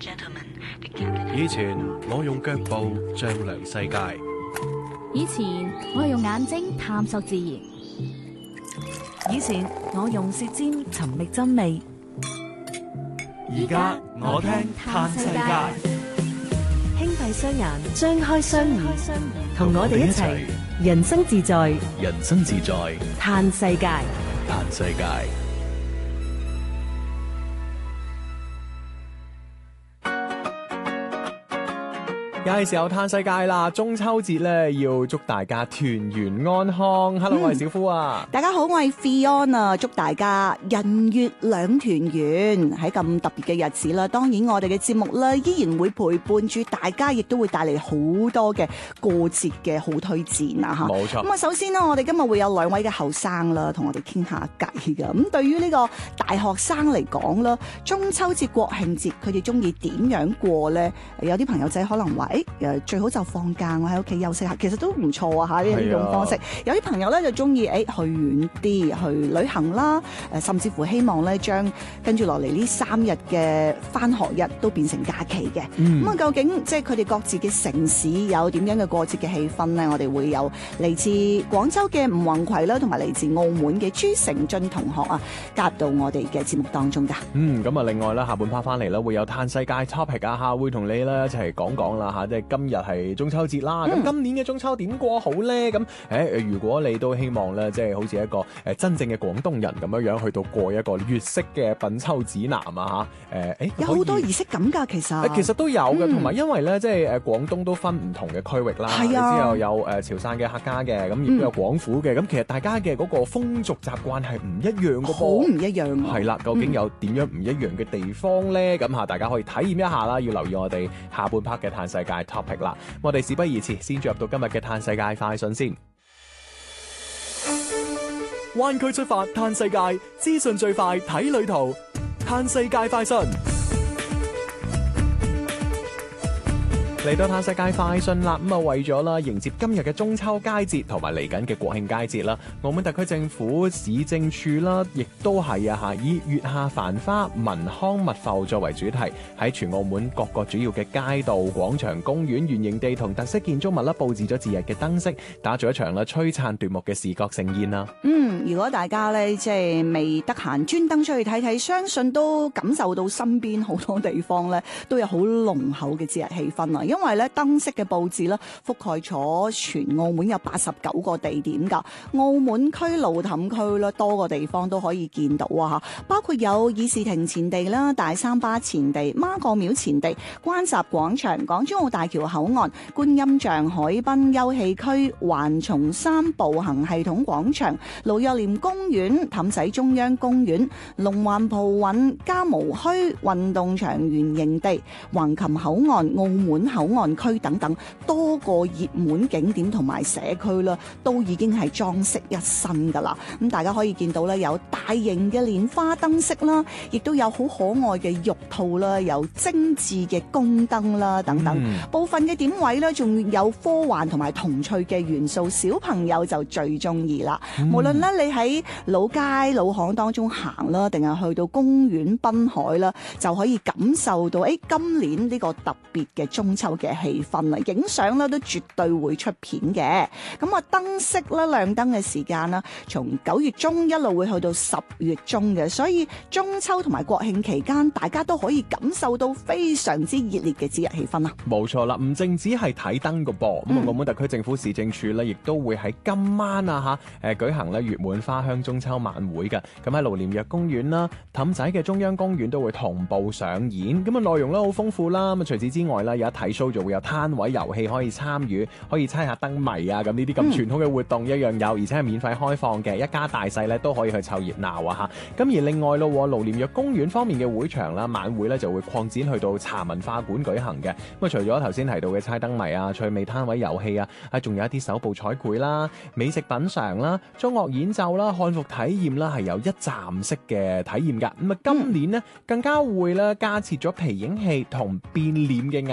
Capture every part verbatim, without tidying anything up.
以前我用腳步丈量世界， 以前我用眼睛探索自然， 以前我用舌尖尋覓真味， 而家我聽嘆世界。 輕閉雙眼，張開雙耳，同我哋一齊人生自在， 人生自在， 嘆世界， 嘆世界。 又係時候嘆世界啦！中秋節咧要祝大家團圓安康。Hello，、嗯、我係小夫啊！ 大家好，我係 Fion 啊！祝大家人月兩團圓。喺咁特別嘅日子啦，當然我哋嘅節目咧依然會陪伴住大家，亦都會帶嚟好多嘅過節嘅好推薦啊！吓， 冇錯。咁啊，首先呢，我哋今日會有兩位嘅後生啦，同我哋傾下偈噶。咁對於呢個大學生嚟講啦，中秋節、國慶節，佢哋中意點樣過咧？有啲朋友仔可能話，誒最好就放假，我喺屋企休息下，其實都唔錯啊！嚇，呢種方式，有啲朋友咧就中意誒去遠啲去旅行啦，誒甚至乎希望咧將跟住落嚟呢三日嘅返學日都變成假期嘅。咁、嗯、啊，究竟即係佢哋各自嘅城市有點樣嘅過節嘅氣氛咧？我哋會有嚟自廣州嘅吳宏葵啦，同埋嚟自澳門嘅朱成俊同學啊，加入到我哋嘅節目當中㗎。 嗯，咁啊，另外咧下半 part 翻嚟啦，會有嘆世界 topic 啊嚇，會同你咧一齊講講啦嚇，即係今日係中秋節啦。咁、嗯、今年嘅中秋點過好咧？咁誒，如果你都希望咧，即係好似一個誒真正嘅廣東人咁樣樣去到過一個粵式嘅品秋指南啊嚇。誒誒， 有好多儀式感㗎，其實誒其實都有嘅，同、嗯、埋因為咧，即係誒廣東都分唔同嘅區域啦。係啊，之後有誒潮汕嘅客家嘅，咁亦都有廣府嘅。咁、嗯、其實大家嘅嗰個風俗習慣係唔一樣嘅噃， 好唔一樣。 係啦，究竟有點樣唔一樣嘅地方咧？咁、嗯、嚇大家可以體驗一下啦。要留意我哋下半 part 嘅嘆世界 topic 啦。我哋事不宜遲，先進入到今日嘅嘆世界快訊先。灣區出發嘆世界，資訊最快睇旅途，嘆世界快訊。嚟到嘆世界快訊啦，咁啊為咗啦迎接今日嘅中秋佳節同埋嚟緊嘅國慶佳節啦，澳門特區政府市政處啦，亦都係啊嚇以月下繁花、文康物阜作為主題，喺全澳門各個主要嘅街道、廣場、公園、圓形地同特色建築物啦，佈置咗節日嘅燈飾，打造一場啦璀璨奪目嘅視覺盛宴啦。 嗯，如果大家咧即係未得閒專登出去睇睇，相信都感受到身邊好多地方咧都有好濃厚嘅節日氣氛啊！因為咧燈飾嘅佈置咧覆蓋咗全澳門有八十九個地點㗎，澳門區路氹區咧多個地方都可以見到啊！包括有議事亭前地啦、大三巴前地、媽閣廟前地、關閘廣場、港珠澳大橋口岸、觀音像海濱休憩區、環松山步行系統廣場、盧若廉公園、氹仔中央公園、龍環葡韻嘉模墟運動場圓形地、橫琴口岸、澳門口岸區等等多個熱門景點同埋社區啦，都已經係裝飾一新噶啦。咁大家可以見到咧，有大型嘅蓮花燈飾啦，亦都有好可愛嘅玉兔啦，有精緻嘅宮燈啦等等。嗯、部分嘅點位咧，仲有科幻同埋童趣嘅元素，小朋友就最中意啦。嗯、無論咧你喺老街老巷當中行啦，定係去到公園濱海啦，就可以感受到誒今年呢個特別嘅中秋嘅氣氛啊！影相咧都絕對會出片嘅。咁啊，燈飾咧亮燈嘅時間啦，從九月中一路會去到十月中嘅，所以中秋同埋國慶期間，大家都可以感受到非常之熱烈嘅節日氣氛啊！ 冇錯啦，唔淨止係睇燈㗎噃，咁、嗯、澳門特區政府市政處咧，亦都會喺今晚啊嚇誒舉行咧月滿花香中秋晚會嘅。咁喺盧廉若公園啦、氹仔嘅中央公園都會同步上演。咁啊內容咧好豐富啦。咁啊除此之外咧，有一睇 show 就會有攤位遊戲可以參與，可以猜下燈謎啊！咁呢啲咁傳統嘅活動一樣有，而且係免費開放嘅，一家大細咧都可以去湊熱鬧啊！嚇，咁而另外咯，盧廉若公園方面嘅會場啦，晚會咧就會擴展去到茶文化館舉行嘅。咁啊，除咗頭先提到嘅猜燈謎啊、趣味攤位遊戲啊，啊，仲有一啲手部彩繪啦、美食品嚐啦、中樂演奏啦、漢服體驗啦，係有一站式嘅體驗㗎。咁啊，今年呢，更加會咧加設咗皮影戲同變臉嘅藝術啊！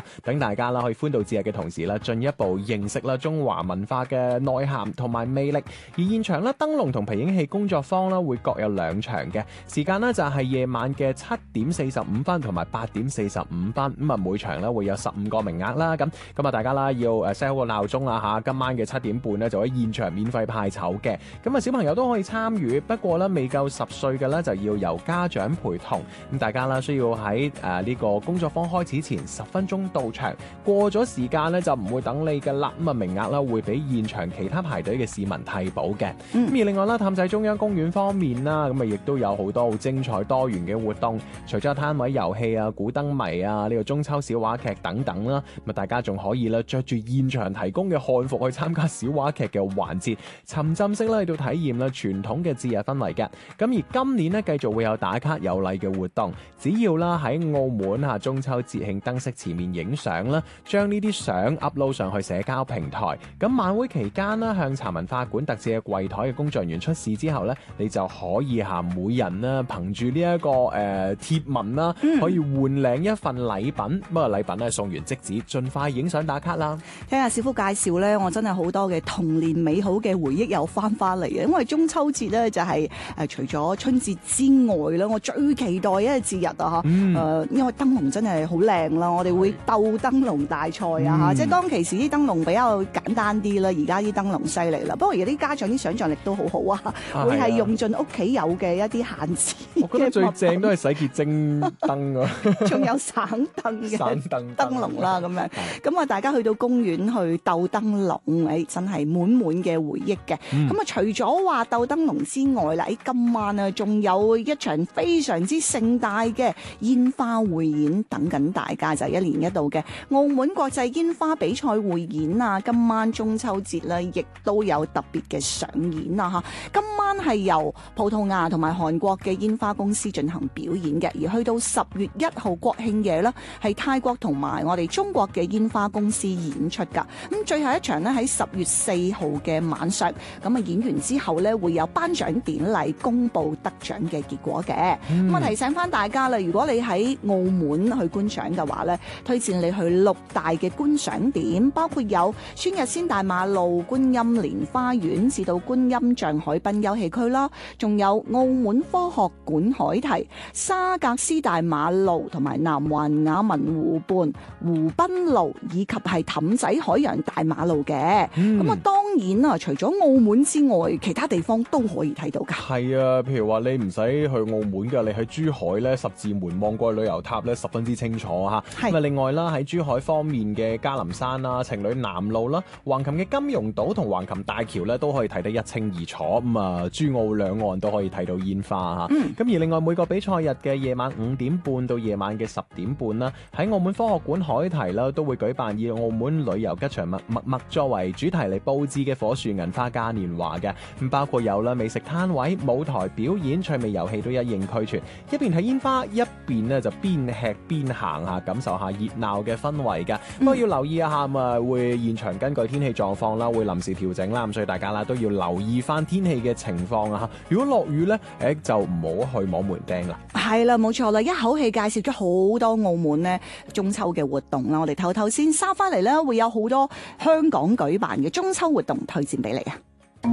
嚇，等大家啦可以歡度節日嘅同時啦，進一步認識啦中華文化嘅內涵同埋魅力。而現場咧燈籠同皮影戲工作坊啦會各有兩場嘅，時間呢就係夜晚嘅七點四十五分同埋八點四十五分，咁啊每場咧會有十五個名額啦，咁咁啊大家啦要誒 set 好個鬧鐘啦嚇，今晚嘅七點半咧就喺現場免費派籌嘅，咁啊小朋友都可以參與，不過咧未夠十歲嘅咧就要由家長陪同，咁大家啦需要喺誒呢個工作坊開始前十分鐘到場，過咗時間咧就唔會等你嘅啦，咁啊名額啦會俾現場其他排隊嘅市民替補嘅。咁、嗯、而另外啦，氹仔中央公園方面啦，咁啊亦都有好多好精彩多元嘅活動，除咗攤位遊戲啊、古燈謎啊、呢、這個中秋小話劇等等啦，咁啊大家仲可以啦着住現場提供嘅漢服去參加小話劇嘅環節，沉浸式啦去到體驗啦傳統嘅節日氛圍嘅。咁而今年呢，繼續會有打卡有禮嘅活動，只要啦喺澳門嚇中秋節慶燈飾前面影相啦，將呢啲相 upload 上去社交平台，咁晚會期間啦向茶文化館特設嘅櫃台嘅工作人員出示之後咧，你就可以嚇每人啦憑住呢一個誒貼文啦，可以換領一份禮品，咁啊禮品咧送完即止，盡快影相打卡啦。 聽下小夫介紹咧，我真係好多嘅童年美好嘅回憶又翻翻嚟嘅，因為中秋節咧就係誒除咗春節之外咧，我最期待一個節日啊嚇，誒、嗯、因為燈籠真係好靚啦，我哋會鬥燈籠大賽啊嚇，即係當其時啲燈籠比較簡單啲啦，而家啲燈籠犀利啦。不過而家啲家長啲想像力都好好啊，會係用盡屋企有嘅一啲閒置。 我覺得最正都係洗潔精燈啊， 仲有省燈嘅省燈燈籠啦咁樣。咁啊，大家去到公園去鬥燈籠，誒真係滿滿嘅回憶嘅。咁、嗯、啊，除咗話鬥燈籠之外啦，喺今晚啊，仲有一場非常之盛大嘅煙花匯演等緊大家，就係、是、一年一度嘅澳門國際煙花比賽匯演啊！今晚中秋節咧，亦都有特別嘅上演啊！嚇，今晚係由葡萄牙同埋韓國嘅煙花公司進行表演嘅，而去到十月一號國慶夜咧，係泰國同埋我哋中國嘅煙花公司演出㗎。咁最後一場咧喺十月四號嘅晚上，咁啊演完之後咧會有頒獎典禮公佈得獎嘅結果嘅。咁、嗯、我提醒翻大家啦，如果你喺澳門去觀賞嘅話咧，推薦你去六大嘅觀賞點，包括有孫逸仙大馬路、觀音蓮花園至到觀音象海濱休憩區啦，仲有澳門科學館海堤、沙格斯大馬路同埋南環雅文湖畔湖濱路，以及係氹仔海洋大馬路嘅。咁、嗯、啊，當然啊，除咗澳門之外，其他地方都可以睇到噶。 係啊，譬如話你唔使去澳門嘅，你喺珠海咧十字門望過去旅遊塔咧，十分之清楚吓。咁啊，另外啦，喺珠海方面嘅嘉林山啦、情侶南路啦、橫琴嘅金融島同橫琴大橋咧，都可以睇得一清二楚。咁啊，珠澳兩岸都可以睇到煙花吓。咁、嗯、而另外每個比賽日嘅夜晚五點半到夜晚嘅十點半啦，喺澳門科學館海堤啦，都會舉辦以澳門旅遊吉祥物默默作為主題嚟佈置嘅火樹銀花嘉年華嘅。咁包括有啦美食攤位、舞台表演、趣味遊戲都一應俱全。一邊睇煙花，一邊呢就邊吃邊行下，感受下熱鬧嘅氛圍㗎。不過要留意一下啊，會現場根據天氣狀況啦，會臨時調整啦。咁所以大家啦都要留意翻天氣嘅情況啊。如果落雨呢，誒就唔好去摸門釘啦。係啦，冇錯啦，一口氣介紹咗好多澳門呢中秋嘅活動啦。我哋透透先收翻嚟咧，會有好多香港舉辦嘅中秋活動推薦俾你啊！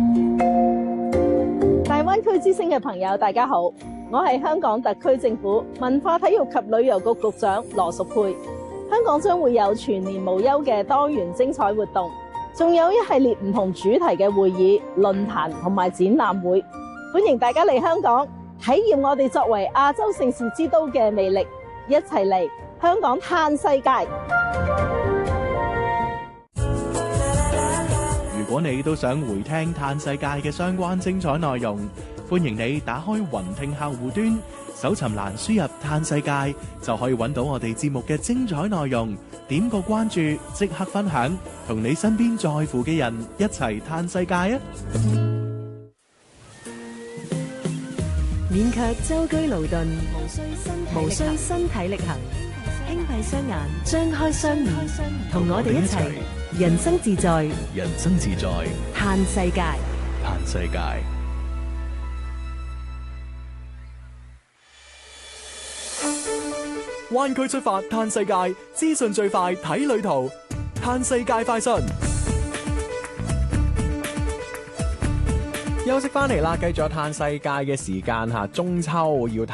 大灣區之星嘅朋友，大家好，我係香港特區政府文化體育及旅遊局局長羅淑佩。香港將會有全年無休嘅多元精彩活動，仲有一系列唔同主題嘅會議、論壇同埋展覽會，歡迎大家嚟香港體驗我哋作為亞洲盛事之都嘅魅力，一齊嚟香港嘆世界。 如果你都想回聽嘆世界嘅相關精彩內容，歡迎你打開雲聽客戶端，搜尋欄輸入嘆世界，就可以揾到我哋節目嘅精彩內容。點個關注，即刻分享，同你身邊在乎嘅人一齊嘆世界啊！ 勉強舟車勞頓，無需身體力行，輕閉雙眼，張開雙耳，同我哋一齊人生自在， 人生自在， 嘆世界， 嘆世界。 灣區出發嘆世界，資訊最快睇旅途，嘆世界快訊。 休息翻嚟啦，繼續有嘆世界嘅時間嚇，中秋要